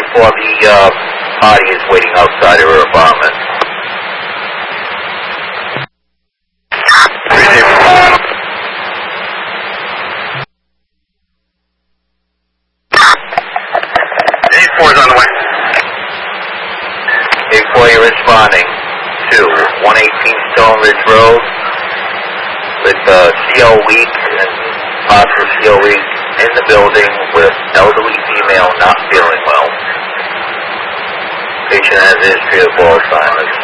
for the party is waiting outside her apartment. On the way. 8-4, you're responding to 118 Stone Ridge Road with CO Week and possible CO Week in the building with elderly female not feeling well. Patient has a history of Alzheimer's.